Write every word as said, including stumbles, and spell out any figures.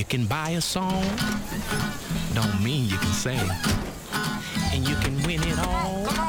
can buy a song, don't mean you can sing. And you can win it all